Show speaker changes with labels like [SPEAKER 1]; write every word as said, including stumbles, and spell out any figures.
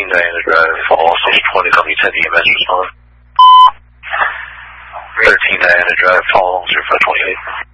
[SPEAKER 1] Diana Drive, Fall, station twenty, company ten E M S respond. thirteen Diana Drive, Fall, zero five twenty-eight.